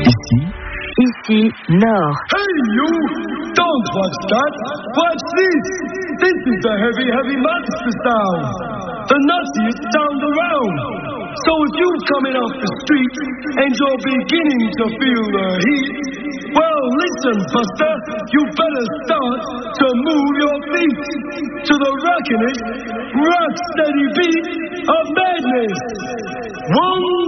Ici, Nord. Hey you! Don't watch that! Watch this! This is the heavy, heavy monster sound! The nuttiest sound around! So if you're coming off the street and you're beginning to feel the heat, well, listen, Buster, you better start to move your feet to the rockin' rock steady beat of madness. 1,